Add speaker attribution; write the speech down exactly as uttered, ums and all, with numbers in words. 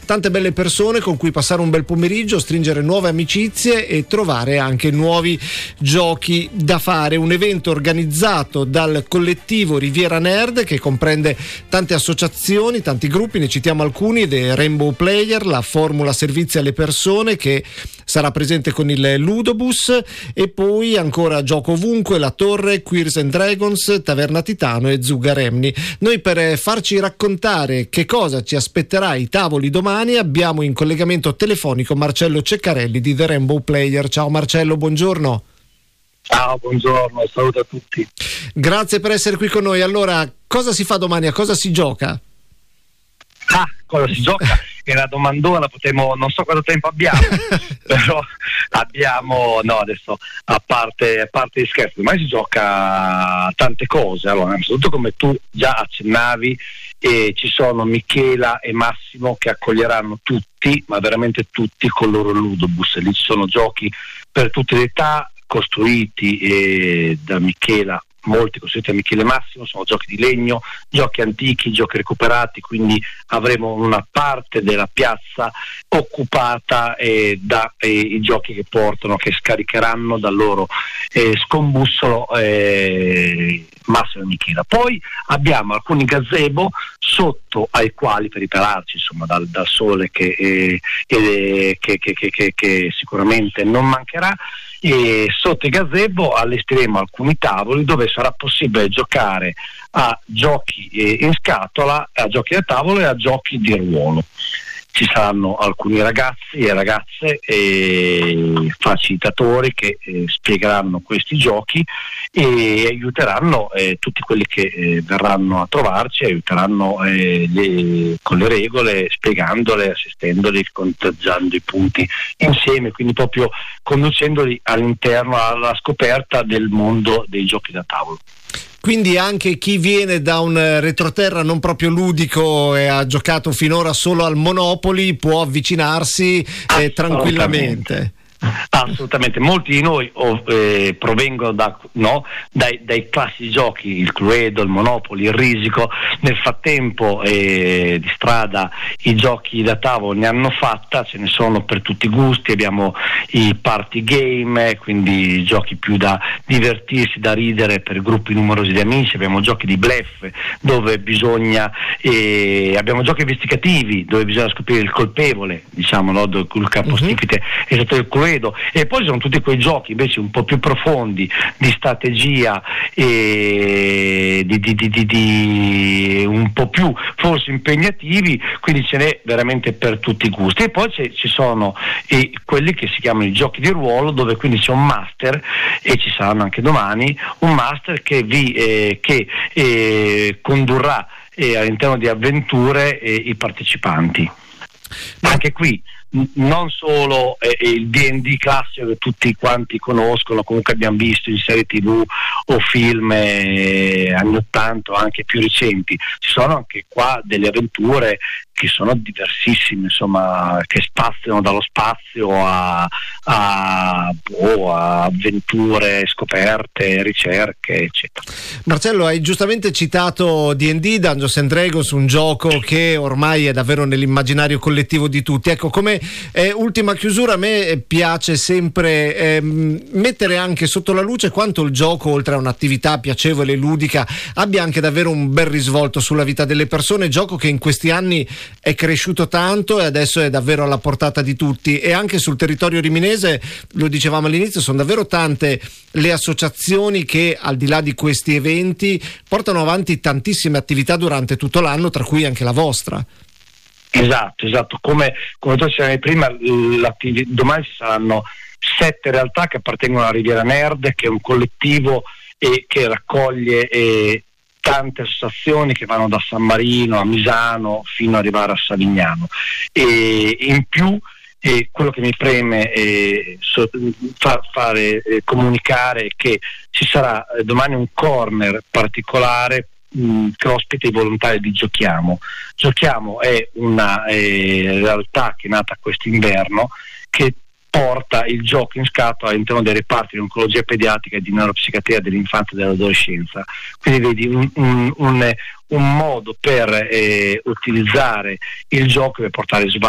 Speaker 1: tante belle persone con cui passare un bel pomeriggio, stringere nuove amicizie e trovare anche nuovi giochi da fare. Un evento organizzato dal collettivo Riviera Nerd che comprende tante associazioni, tanti gruppi, ne citiamo alcuni: The Rainbow Player, la Formula Servizi alle Persone, che sarà presente con il Ludobus, e poi ancora Gioco Ovunque, La Torre, Queers and Dragons, Taverna Titano e Zuga Remni. Noi, per farci raccontare che cosa ci aspetterà ai tavoli domani, abbiamo in collegamento telefonico Marcello Ceccarelli di The Rainbow Player. Ciao Marcello, buongiorno.
Speaker 2: Ciao, buongiorno, saluto a tutti.
Speaker 1: Grazie per essere qui con noi. Allora, cosa si fa domani? A cosa si gioca?
Speaker 2: Ah, cosa si gioca? È una domandona, potremmo, non so quanto tempo abbiamo, però abbiamo, no adesso, a parte, a parte gli scherzi, domani si gioca tante cose. Allora, innanzitutto, come tu già accennavi, eh, ci sono Michela e Massimo che accoglieranno tutti, ma veramente tutti, con il loro Ludobus. Lì ci sono giochi per tutte le età, costruiti eh, da Michela, molti costruiti da Michele Massimo, sono giochi di legno, giochi antichi, giochi recuperati, quindi avremo una parte della piazza occupata eh, da eh, i giochi che portano, che scaricheranno dal loro eh, scombussolo eh, Massimo e Michela. Poi abbiamo alcuni gazebo sotto ai quali, per ripararci insomma dal, dal sole che, eh, eh, che, che, che, che, che sicuramente non mancherà, e sotto i gazebo allestiremo alcuni tavoli dove sarà possibile giocare a giochi eh, in scatola, a giochi da tavolo e a giochi di ruolo. Ci saranno alcuni ragazzi e ragazze e facilitatori che eh, spiegheranno questi giochi e aiuteranno eh, tutti quelli che eh, verranno a trovarci, aiuteranno eh, le, con le regole, spiegandole, assistendoli, conteggiando i punti insieme, quindi proprio conducendoli all'interno, alla scoperta del mondo dei giochi da tavolo.
Speaker 1: Quindi anche chi viene da un retroterra non proprio ludico e ha giocato finora solo al Monopoli può avvicinarsi eh, tranquillamente.
Speaker 2: Assolutamente, molti di noi oh, eh, provengono da, no, dai, dai classici giochi, il Cluedo, il Monopoli, il Risico. Nel frattempo eh, di strada i giochi da tavolo ne hanno fatta, ce ne sono per tutti i gusti. Abbiamo i party game, quindi giochi più da divertirsi, da ridere per gruppi numerosi di amici. Abbiamo giochi di bluff dove bisogna eh, abbiamo giochi investigativi dove bisogna scoprire il colpevole, diciamo, no, dove il capostipite uh-huh. è stato il Cluedo. E poi sono tutti quei giochi invece un po' più profondi di strategia e di, di, di, di, di un po' più forse impegnativi, quindi ce n'è veramente per tutti i gusti. E poi ci sono eh, quelli che si chiamano i giochi di ruolo, dove quindi c'è un master, e ci saranno anche domani un master che vi eh, che eh, condurrà eh, all'interno di avventure eh, i partecipanti. Anche qui non solo eh, il D and D classico che tutti quanti conoscono, comunque abbiamo visto in serie tv o film eh, anni ottanta o anche più recenti, ci sono anche qua delle avventure che sono diversissime, insomma, che spaziano dallo spazio a, a, oh, a avventure, scoperte, ricerche, eccetera.
Speaker 1: Marcello, hai giustamente citato D and D, Dungeons and Dragons, un gioco che ormai è davvero nell'immaginario collettivo di tutti. Ecco, come eh, ultima chiusura, a me piace sempre eh, mettere anche sotto la luce quanto il gioco, oltre a un'attività piacevole e ludica, abbia anche davvero un bel risvolto sulla vita delle persone. Gioco che in questi anni è cresciuto tanto e adesso è davvero alla portata di tutti, e anche sul territorio riminese, lo dicevamo all'inizio, sono davvero tante le associazioni che, al di là di questi eventi, portano avanti tantissime attività durante tutto l'anno, tra cui anche la vostra.
Speaker 2: Esatto, esatto, come, come tu dicevi prima, domani ci saranno sette realtà che appartengono alla Riviera Nerd, che è un collettivo e che raccoglie eh, tante associazioni che vanno da San Marino a Misano fino ad arrivare a Savignano, e in più eh, quello che mi preme eh, so, fa, fare eh, comunicare è che ci sarà eh, domani un corner particolare mh, che ospita i volontari di Giochiamo. Giochiamo è una eh, realtà che è nata quest'inverno, che porta il gioco in scatola all'interno dei reparti di oncologia pediatrica e di neuropsichiatria dell'infanzia e dell'adolescenza. Quindi vedi un, un, un, un modo per eh, utilizzare il gioco per portare